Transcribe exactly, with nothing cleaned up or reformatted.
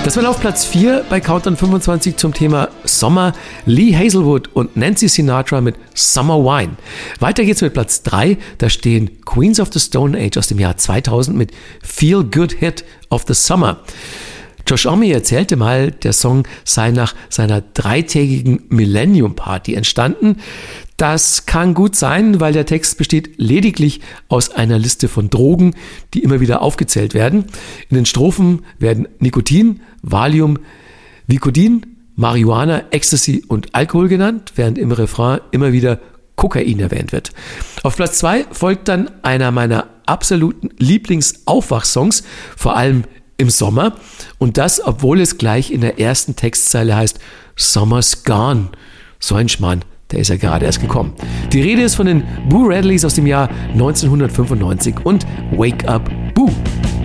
Das war auf Platz vier bei Countdown fünfundzwanzig zum Thema Sommer. Lee Hazelwood und Nancy Sinatra mit Summer Wine. Weiter geht's mit Platz drei. Da stehen Queens of the Stone Age aus dem Jahr zweitausend mit Feel Good Hit of the Summer. Josh Homme erzählte mal, der Song sei nach seiner dreitägigen Millennium Party entstanden. Das kann gut sein, weil der Text besteht lediglich aus einer Liste von Drogen, die immer wieder aufgezählt werden. In den Strophen werden Nikotin, Valium, Vicodin, Marihuana, Ecstasy und Alkohol genannt, während im Refrain immer wieder Kokain erwähnt wird. Auf Platz zwei folgt dann einer meiner absoluten Lieblingsaufwachsongs, vor allem im Sommer. Und das, obwohl es gleich in der ersten Textzeile heißt Summer's Gone. So ein Schmarrn, der ist ja gerade erst gekommen. Die Rede ist von den Boo Radleys aus dem Jahr neunzehnhundertfünfundneunzig und Wake Up Boo.